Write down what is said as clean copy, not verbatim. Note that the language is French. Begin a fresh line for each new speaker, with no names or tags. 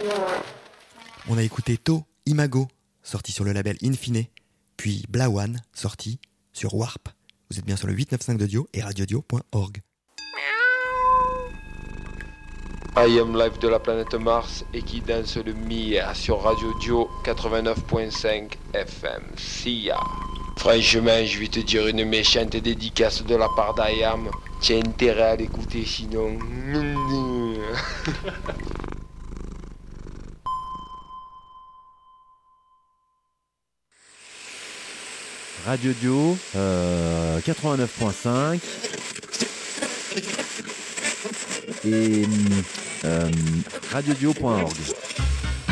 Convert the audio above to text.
On a écouté To Imago, sorti sur le label Infine, puis Blawan, sorti sur Warp. Vous êtes bien sur le 895 de Dio et radiodio.org.
I Am Live de la planète Mars et qui danse le Mia sur Radio Dio 89.5 FM. Sia. Franchement, je vais te dire une méchante dédicace de la part d'IAM. Tu as intérêt à l'écouter sinon.
Radio Dio 89.5 et radiodio.org.